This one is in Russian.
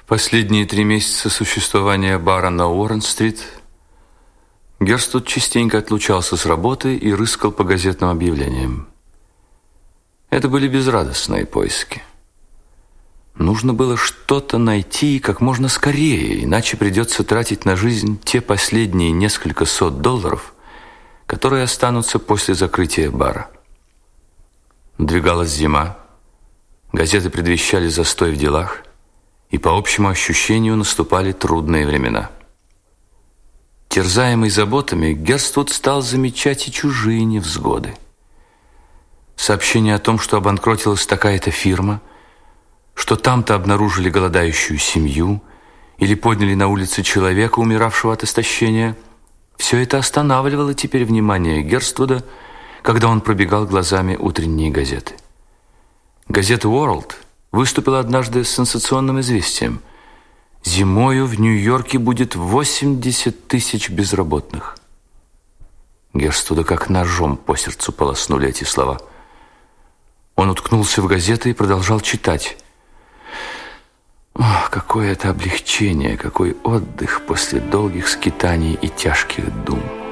Последние 3 месяца существования бара на Уоррен-стрит Герстуд частенько отлучался с работы и рыскал по газетным объявлениям. Это были безрадостные поиски. Нужно было что-то найти как можно скорее, иначе придется тратить на жизнь те последние несколько сот долларов, которые останутся после закрытия бара. Надвигалась зима, газеты предвещали застой в делах, и по общему ощущению наступали трудные времена. Терзаемый заботами, Герстуд стал замечать и чужие невзгоды. Сообщение о том, что обанкротилась такая-то фирма, что там-то обнаружили голодающую семью или подняли на улице человека, умиравшего от истощения, все это останавливало теперь внимание Герстуда, когда он пробегал глазами утренние газеты. Газета «Уорлд» выступила однажды с сенсационным известием: зимою в Нью-Йорке будет 80 тысяч безработных. Герстуда как ножом по сердцу полоснули эти слова. Он уткнулся в газеты и продолжал читать. Ох, какое это облегчение, какой отдых после долгих скитаний и тяжких дум.